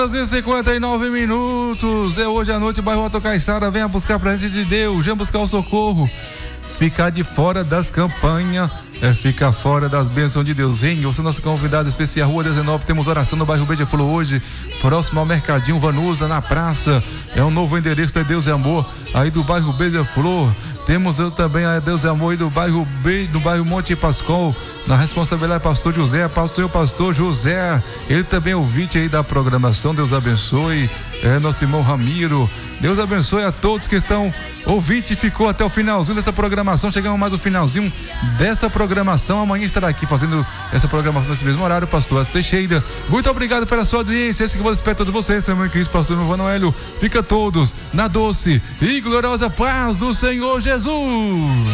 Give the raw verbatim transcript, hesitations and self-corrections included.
e cinquenta e nove minutos de hoje à noite, o bairro Alto Caiçara, venha buscar a presente de Deus, venha buscar o socorro. Ficar de fora das campanhas é ficar fora das bênçãos de Deus. Vem, você é nosso convidado especial, Rua dezenove, temos oração no bairro Beija-Flor hoje, próximo ao Mercadinho Vanusa, na praça. É um novo endereço, é Deus e Amor, aí do bairro Beija-Flor. Temos eu também a Deus e Amor aí do bairro Be, do bairro Monte Pascoal, na responsabilidade pastor José, pastor, pastor José, ele também é ouvinte aí da programação. Deus abençoe, é nosso irmão Ramiro. Deus abençoe a todos que estão ouvinte, ficou até o finalzinho dessa programação. Chegamos mais no finalzinho desta programação. Amanhã estará aqui fazendo essa programação nesse mesmo horário, pastor Astro Teixeira. Muito obrigado pela sua audiência. Esse que eu espero todos vocês, meu irmão Cristo, pastor Manoelio. Fica todos na doce e gloriosa paz do Senhor Jesus.